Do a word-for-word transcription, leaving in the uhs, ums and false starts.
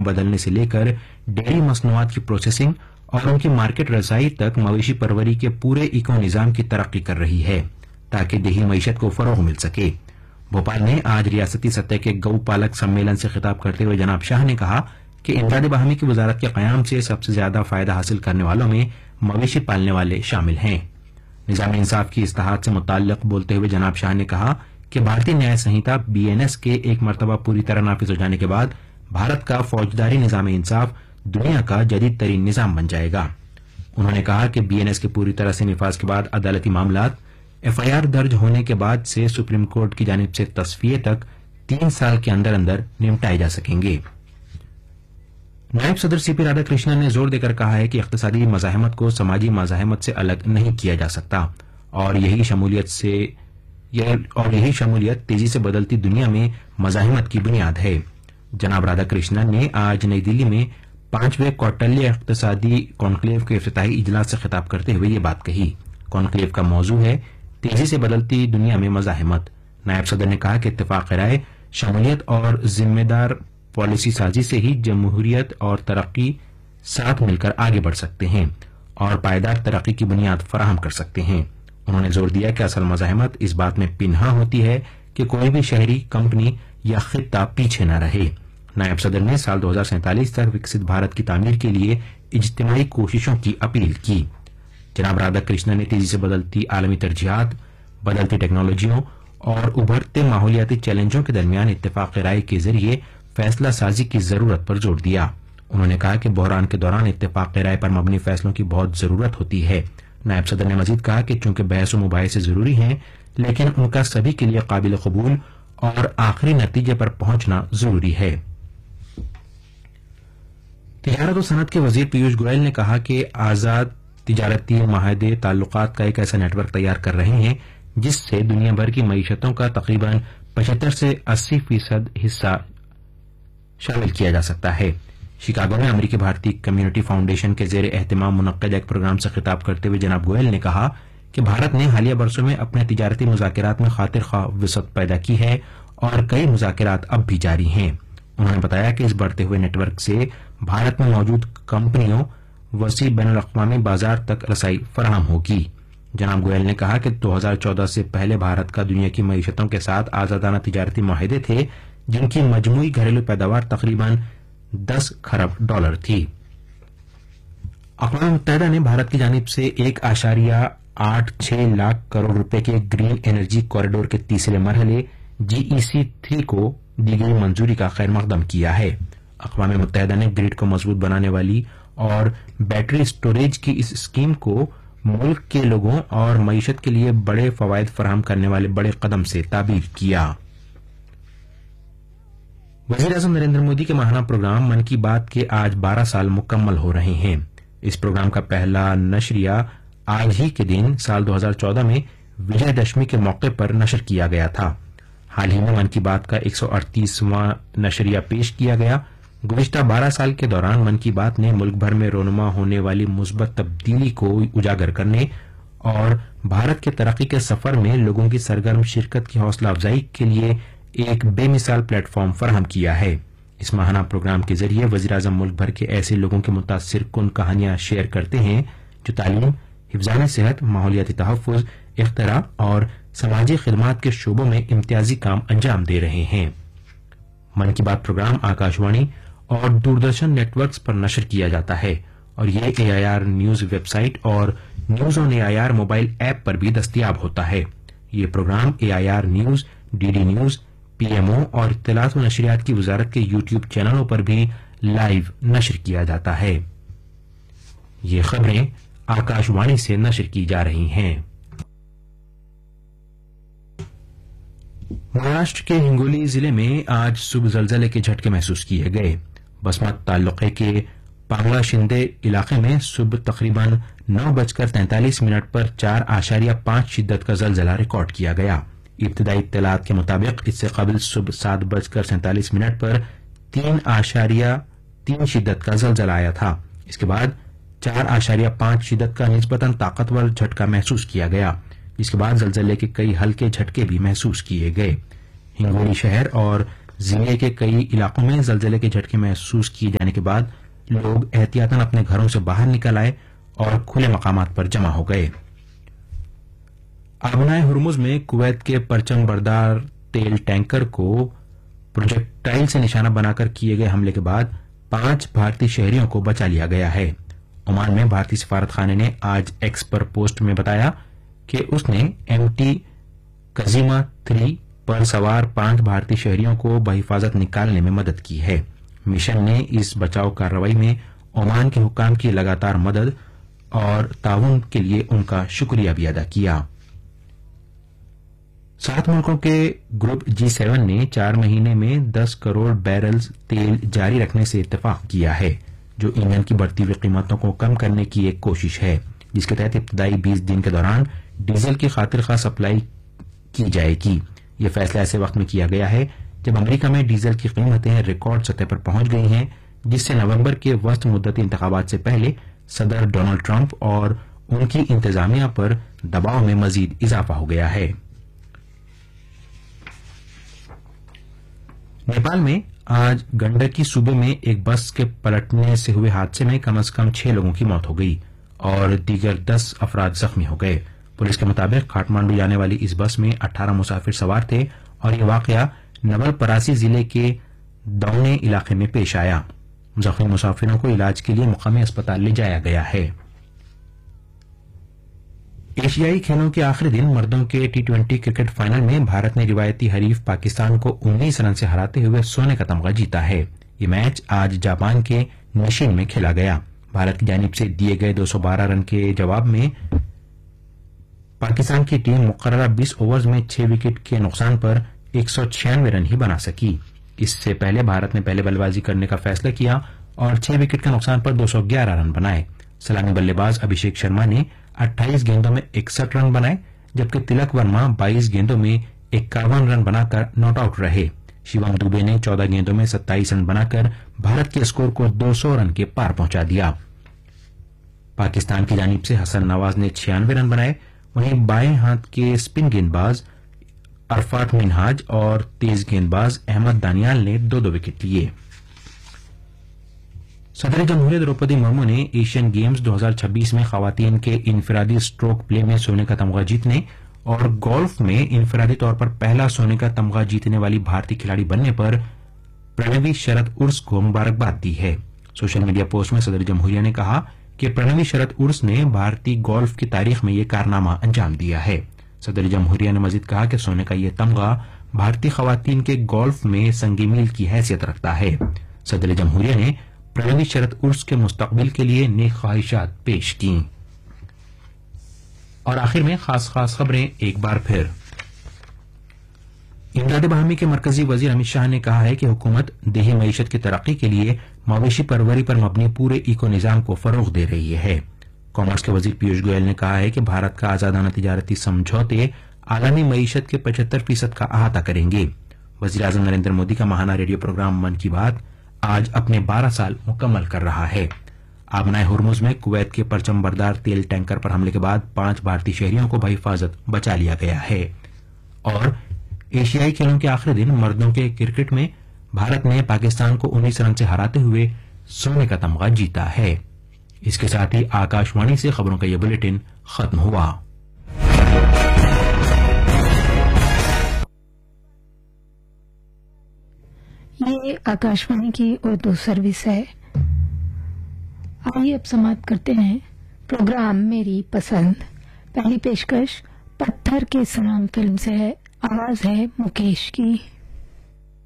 بدلنے سے لے کر ڈیری مصنوعات کی پروسیسنگ اور ان کی مارکیٹ رسائی تک مویشی پروری کے پورے ایکو نظام کی ترقی کر رہی ہے تاکہ دیہی معیشت کو فروغ مل سکے۔ بھوپال میں آج ریاستی سطح کے گو پالک سمیلن سے خطاب کرتے ہوئے جناب شاہ نے کہا کہ امداد باہمی کی وزارت کے قیام سے سب سے زیادہ فائدہ حاصل کرنے والوں میں مویشی پالنے والے شامل ہیں۔ نظام انصاف کی اصلاحات سے متعلق بولتے ہوئے جناب شاہ نے کہا کہ بھارتی نیائے سنہتا بی این ایس کے ایک مرتبہ پوری طرح نافذ ہو جانے کے بعد بھارت کا فوجداری نظام انصاف دنیا کا جدید ترین نظام بن جائے گا۔ انہوں نے کہا کہ بی این ایس کے پوری طرح سے نفاذ کے بعد عدالتی معاملات ایف آئی آر درج ہونے کے بعد سے سپریم کورٹ کی جانب سے تصفیے تک تین سال کے اندر اندر نمٹائے جا سکیں گے۔ نائب صدر سی پی رادھا کرشنن نے زور دے کر کہا ہے کہ اقتصادی مزاحمت کو سماجی مزاحمت سے الگ نہیں کیا جا سکتا اور یہی شمولیت سے اور یہی شمولیت تیزی سے بدلتی دنیا میں مزاحمت کی بنیاد ہے۔ جناب رادھا کرشنن نے آج نئی دلی میں پانچویں کوٹلیہ اقتصادی کانکلیو کے افتتاحی اجلاس سے خطاب کرتے ہوئے یہ بات کہی۔ کانکلیو کا موضوع ہے تیزی سے بدلتی دنیا میں مزاحمت۔ نائب صدر نے کہا کہ اتفاق رائے، شمولیت اور ذمہ دار پالیسی سازی سے ہی جمہوریت اور ترقی ساتھ مل کر آگے بڑھ سکتے ہیں اور پائیدار ترقی کی بنیاد فراہم کر سکتے ہیں۔ انہوں نے زور دیا کہ اصل مزاحمت اس بات میں پنہاں ہوتی ہے کہ کوئی بھی شہری، کمپنی یا خطہ پیچھے نہ رہے۔ نائب صدر نے سال دو ہزار سینتالیس تک وکست بھارت کی تعمیر کے لیے اجتماعی کوششوں کی اپیل کی۔ جناب رادھا کرشنن نے تیزی سے بدلتی عالمی ترجیحات، بدلتی ٹیکنالوجیوں اور ابھرتے ماحولیاتی چیلنجوں کے درمیان اتفاق رائے کے ذریعے فیصلہ سازی کی ضرورت پر زور دیا۔ انہوں نے کہا کہ بحران کے دوران اتفاق رائے پر مبنی فیصلوں کی بہت ضرورت ہوتی ہے۔ نائب صدر نے مزید کہا کہ چونکہ بحث و مباحثے ضروری ہیں لیکن ان کا سبھی کے لیے قابل قبول اور آخری نتیجے پر پہنچنا ضروری ہے۔ تجارت و صنعت کے وزیر پیوش گوئل نے کہا کہ آزاد تجارتی معاہدے تعلقات کا ایک ایسا نیٹ ورک تیار کر رہے ہیں جس سے دنیا بھر کی معیشتوں کا تقریباً پچہتر سے اسی فیصد حصہ شامل کیا جا سکتا ہے۔ شکاگو میں امریکی بھارتی کمیونٹی فاؤنڈیشن کے زیر اہتمام منعقد ایک پروگرام سے خطاب کرتے ہوئے جناب گوئل نے کہا کہ بھارت نے حالیہ برسوں میں اپنے تجارتی مذاکرات میں خاطر خواہ وسعت پیدا کی ہے اور کئی مذاکرات اب بھی جاری ہیں۔ انہوں نے بتایا کہ اس بڑھتے ہوئے نیٹ ورک سے بھارت میں موجود کمپنیوں وسیع بین الاقوامی بازار تک رسائی فراہم ہوگی۔ جناب گوئل نے کہا کہ دو ہزار چودہ سے پہلے بھارت کا دنیا کی معیشتوں کے ساتھ آزادانہ تجارتی معاہدے تھے جن کی مجموعی گھریلو پیداوار تقریباً دس کھرب ڈالر تھی۔ اقوام متحدہ نے بھارت کی جانب سے ایک اشاریہ آٹھ چھ لاکھ کروڑ روپے کے گرین انرجی کوریڈور کے تیسرے مرحلے جی ای سی تھری کو دی گئی منظوری کا خیر مقدم کیا ہے۔ اقوام متحدہ نے گرڈ کو مضبوط بنانے والی اور بیٹری اسٹوریج کی اس اسکیم کو ملک کے لوگوں اور معیشت کے لیے بڑے فوائد فراہم کرنے والے بڑے قدم سے تعبیر کیا۔ وزیر اعظم نریندر مودی کے ماہانہ پروگرام من کی بات کے آج بارہ سال مکمل ہو رہے ہیں۔ اس پروگرام کا پہلا نشریہ آج ہی کے دن سال دو ہزار چودہ میں وجے دشمی کے موقع پر نشر کیا گیا تھا۔ حال ہی میں من کی بات کا ایک سو اڑتیسواں نشریہ پیش کیا گیا۔ گزشتہ بارہ سال کے دوران من کی بات نے ملک بھر میں رونما ہونے والی مثبت تبدیلی کو اجاگر کرنے اور بھارت کے ترقی کے سفر میں لوگوں کی سرگرم شرکت کی حوصلہ افزائی کے لیے ایک بے مثال پلیٹ فارم فراہم کیا ہے۔ اس ماہانہ پروگرام کے ذریعے وزیر اعظم ملک بھر کے ایسے لوگوں کے متاثر کن کہانیاں شیئر کرتے ہیں جو تعلیم، حفظان صحت، ماحولیاتی تحفظ، اختراع اور سماجی خدمات کے شعبوں میں امتیازی کام انجام دے رہے ہیں۔ من کی بات پروگرام آکاشوانی اور دوردرشن نیٹ ورکس پر نشر کیا جاتا ہے اور یہ اے I R news web site اور news on a I R mobile app پر بھی دستیاب ہوتا ہے۔ یہ programme a I R news, D D news, P M O اور اطلاعات و نشریات کی وزارت کے یوٹیوب چینلوں پر بھی لائیو نشر کیا جاتا ہے۔ یہ خبریں آکاشوانی سے نشر کی جا رہی ہیں۔ مہاراشٹر کے ہنگولی ضلع میں آج صبح زلزلے کے جھٹکے محسوس کیے گئے۔ بسمت تعلقے کے پانگلا شندے علاقے میں صبح تقریباً نو بج کر تینتالیس منٹ پر چار اشاریہ پانچ شدت کا زلزلہ ریکارڈ کیا گیا۔ ابتدائی اطلاعات کے مطابق اس سے قبل صبح سات بج کر سینتالیس منٹ پر تین اشاریہ تین شدت کا زلزلہ آیا تھا۔ اس کے بعد چار اشاریہ پانچ شدت کا نسبتاً طاقتور جھٹکا محسوس کیا گیا۔ اس کے بعد زلزلے کے کئی ہلکے جھٹکے بھی محسوس کیے گئے۔ ہنگولی شہر اور ضلع کے کئی علاقوں میں زلزلے کے جھٹکے محسوس کیے جانے کے بعد لوگ احتیاطاً اپنے گھروں سے باہر نکل آئے اور کھلے مقامات پر جمع ہو گئے۔ آبنائے ہرمز میں کویت کے پرچم بردار تیل ٹینکر کو پروجیکٹائل سے نشانہ بنا کر کیے گئے حملے کے بعد پانچ بھارتی شہریوں کو بچا لیا گیا ہے۔ عمان میں بھارتی سفارت خانے نے آج ایکس پر پوسٹ میں بتایا کہ اس نے ایم ٹی کزیما تھری پر سوار پانچ بھارتی شہریوں کو بحفاظت نکالنے میں مدد کی ہے۔ مشن نے اس بچاؤ کارروائی میں عمان کے حکام کی لگاتار مدد اور تعاون کے لیے ان کا شکریہ بھی ادا کیا۔ سات ملکوں کے گروپ جی سیون نے چار مہینے میں دس کروڑ بیرلز تیل جاری رکھنے سے اتفاق کیا ہے، جو ایندھن کی بڑھتی ہوئی قیمتوں کو کم کرنے کی ایک کوشش ہے، جس کے تحت ابتدائی بیس دن کے دوران ڈیزل کی خاطر خواہ سپلائی کی جائے گی۔ یہ فیصلہ ایسے وقت میں کیا گیا ہے جب امریکہ میں ڈیزل کی قیمتیں ریکارڈ سطح پر پہنچ گئی ہیں، جس سے نومبر کے وسط مدتی انتخابات سے پہلے صدر ڈونلڈ ٹرمپ اور ان کی انتظامیہ پر دباؤ میں مزید اضافہ ہو گیا ہے۔ نیپال میں آج گنڈکی صوبے میں ایک بس کے پلٹنے سے ہوئے حادثے میں کم از کم چھ لوگوں کی موت ہو گئی اور دیگر دس افراد زخمی ہو گئے۔ پولیس کے مطابق کاٹمانڈو جانے والی اس بس میں اٹھارہ مسافر سوار تھے اور یہ واقعہ نول پراسی ضلع کے دونے علاقے میں پیش آیا۔ زخمی مسافروں کو علاج کے لیے مقامی اسپتال لے جایا گیا ہے۔ ایشیائی کھیلوں کے آخری دن مردوں کے ٹی ٹوینٹی کرکٹ فائنل میں بھارت نے روایتی حریف پاکستان کو انیس رن سے ہراتے ہوئے سونے کا تمغہ جیتا ہے۔ یہ میچ آج جاپان کے نشین میں کھیلا گیا۔ بھارت کی جانب سے دیے گئے دو سو بارہ رن کے جواب میں پاکستان کی ٹیم مقررہ بیس اوورز میں چھ وکٹ کے نقصان پر ایک سو چھیانوے رن ہی بنا سکی۔ اس سے پہلے بھارت نے پہلے بلے بازی کرنے کا فیصلہ کیا اور چھ وکٹ کے نقصان پر دو سو گیارہ رن بنائے۔ سلامی بلے باز ابھیشیک شرما نے اٹھائیس گیندوں میں اکسٹھ رن بنائے، جبکہ تلک ورما بائیس گیندوں میں اکاون رن بنا کر ناٹ آؤٹ رہے۔ شیوم دوبے نے چودہ گیندوں میں ستائیس رن بنا کر بھارت کے اسکور کو دو سو رن کے پار پہنچا دیا۔ پاکستان کی جانب سے حسن نواز نے چھیانوے رن بنائے، وہیں بائیں ہاتھ کے اسپن گیند باز عرفات منہاج اور تیز گیند باز احمد دانیال نے دو دو وکٹ لیے۔ صدر جمہوریہ دروپدی مرمو نے ایشین گیمز دو ہزار چھبیس میں خواتین کے انفرادی اسٹروک پلے میں سونے کا تمغہ جیتنے اور گولف میں انفرادی طور پر پہلا سونے کا تمغہ جیتنے والی بھارتی کھلاڑی بننے پر پرنوی شرت ارس کو مبارکباد دی ہے۔ سوشل میڈیا پوسٹ میں صدر جمہوریہ نے کہا کہ پرنوی شرت ارس نے بھارتی گولف کی تاریخ میں یہ کارنامہ انجام دیا ہے۔ صدر جمہوریہ نے مزید کہا کہ سونے کا یہ تمغہ بھارتی خواتین کے گولف میں سنگ میل کی حیثیت رکھتا ہے۔ صدر جمہوریہ نے پرنوی شرت ارس کے مستقبل کے لیے نیک خواہشات پیش کیں۔ اور آخر میں خاص خاص خبریں ایک بار پھر۔ امداد باہمی کے مرکزی وزیر امت شاہ نے کہا ہے کہ حکومت دیہی معیشت کی ترقی کے لیے مویشی پروری پر مبنی پورے ایکو نظام کو فروغ دے رہی ہے۔ کامرس کے وزیر پیوش گوئل نے کہا ہے کہ بھارت کا آزادانہ تجارتی سمجھوتے عالمی معیشت کے پچہتر فیصد کا احاطہ کریں گے۔ وزیر اعظم نریندر مودی کا ماہانہ ریڈیو پروگرام من کی بات آج اپنے بارہ سال مکمل کر رہا ہے۔ آبنائے ہرمز میں کویت کے پرچم بردار تیل ٹینکر پر حملے کے بعد پانچ بھارتی شہریوں کو بحفاظت بچا لیا گیا ہے۔ اور ایشیائی کھیلوں کے آخری دن مردوں کے کرکٹ میں بھارت نے پاکستان کو انیس رن سے ہراتے ہوئے سونے کا تمغہ جیتا ہے۔ اس کے ساتھ ہی آکاش وانی سے خبروں کا یہ بلیٹن ختم ہوا۔ یہ آکاش وانی کی اردو سروس ہے۔ آئیے اب سماعت کرتے ہیں پروگرام میری پسند۔ پہلی پیشکش پتھر کے سلام فلم سے ہے، آواز ہے مکیش کی۔